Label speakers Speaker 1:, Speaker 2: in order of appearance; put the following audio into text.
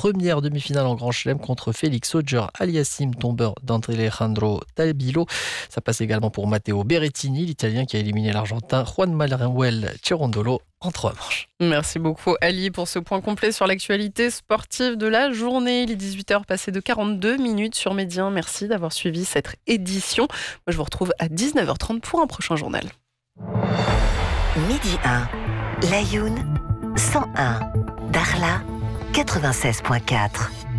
Speaker 1: première demi-finale en Grand Chelem contre Félix Auger-Aliassime, tombeur d'Alejandro Tabilo. Ça passe également pour Matteo Berrettini, l'Italien qui a éliminé l'Argentin Juan Manuel Cirondolo en 3 manches.
Speaker 2: Merci beaucoup Ali pour ce point complet sur l'actualité sportive de la journée. Il est 18h passé de 42 minutes sur Média. Merci d'avoir suivi cette édition. Moi je vous retrouve à 19h30 pour un prochain journal.
Speaker 3: Midi 1, Layoun 101, Darla 96.4.